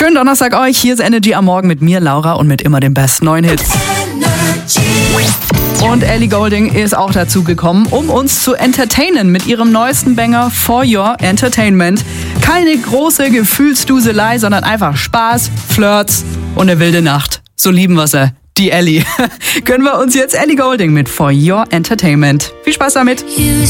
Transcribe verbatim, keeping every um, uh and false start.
Schönen Donnerstag euch, hier ist Energy am Morgen mit mir, Laura, und mit immer den besten neuen Hits. Und Ellie Goulding ist auch dazu gekommen, um uns zu entertainen mit ihrem neuesten Banger For Your Entertainment. Keine große Gefühlsduselei, sondern einfach Spaß, Flirts und eine wilde Nacht. So lieben wir sie, die Ellie. Gönnen wir uns jetzt Ellie Goulding mit For Your Entertainment. Viel Spaß damit. You